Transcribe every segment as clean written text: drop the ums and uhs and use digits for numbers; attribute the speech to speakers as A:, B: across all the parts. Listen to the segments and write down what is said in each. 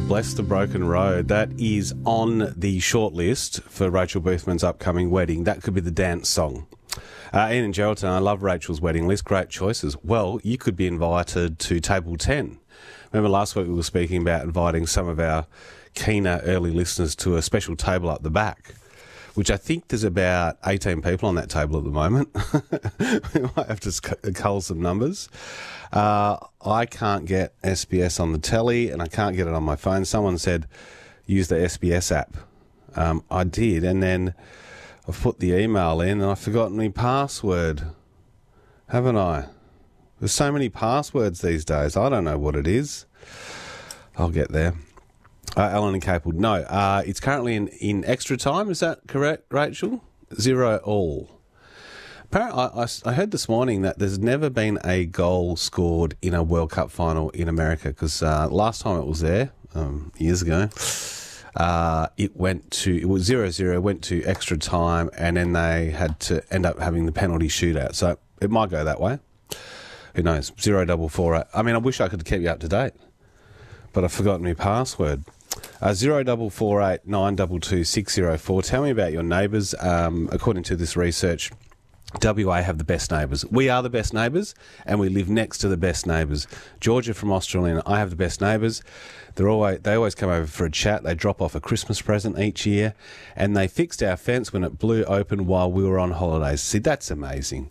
A: Bless the Broken Road. That is on the shortlist for Rachel Boothman's upcoming wedding. That could be the dance song. Ian and Geraldton, I love Rachel's wedding list. Great choices. Well, you could be invited to Table 10. Remember last week we were speaking about inviting some of our keener early listeners to a special table up the back, which I think there's about 18 people on that table at the moment. We might have to cull some numbers. I can't get SBS on the telly and I can't get it on my phone. Someone said use the SBS app. I did, and then I've put the email in and I've forgotten my password. Haven't I? There's so many passwords these days. I don't know what it is. I'll get there. Alan and Capel. No, it's currently in extra time. Is that correct, Rachel? 0-0. Apparently, I heard this morning that there's never been a goal scored in a World Cup final in America because last time it was there, years ago, it was 0-0, went to extra time, and then they had to end up having the penalty shootout. So it might go that way. Who knows? 0448. I mean, I wish I could keep you up to date, but I've forgotten my password. 0448 922 604. Tell me about your neighbours. According to this research, WA have the best neighbours. We are the best neighbours, and we live next to the best neighbours. Georgia from Australia, I have the best neighbours. They always come over for a chat. They drop off a Christmas present each year, and they fixed our fence when it blew open while we were on holidays. See, that's amazing.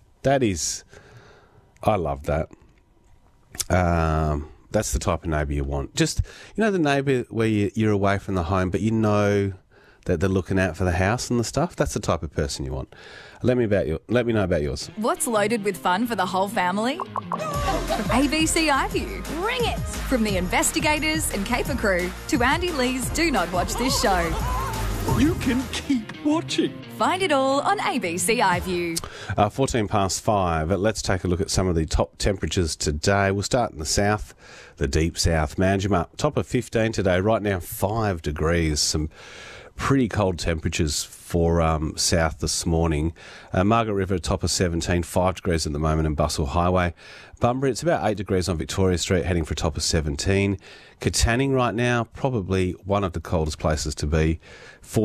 A: I love that. That's the type of neighbour you want. Just, the neighbour where you're away from the home, but you know that they're looking out for the house and the stuff. That's the type of person you want. Let me know about yours.
B: What's loaded with fun for the whole family? ABC iView. Bring it! From the investigators and caper crew to Andy Lee's Do Not Watch This Show.
C: You can keep watching.
B: Find it all on ABC iView.
A: 5:14. Let's take a look at some of the top temperatures today. We'll start in the south, the deep south. Manjimup, top of 15 today. Right now, 5 degrees. Some pretty cold temperatures for south this morning. Margaret River, top of 17, 5 degrees at the moment in Bustle Highway. Bunbury, it's about 8 degrees on Victoria Street, heading for a top of 17. Katanning right now, probably one of the coldest places to be.